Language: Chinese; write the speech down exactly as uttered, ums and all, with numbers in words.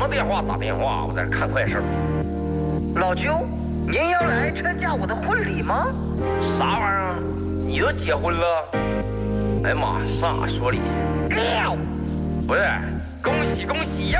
电话打电话，我在这看快手。 老舅，您要来参加我的婚礼吗？ 啥玩意儿？你都结婚了？哎呀妈，上哪说理去？ 喵！ 不是，恭喜恭喜呀！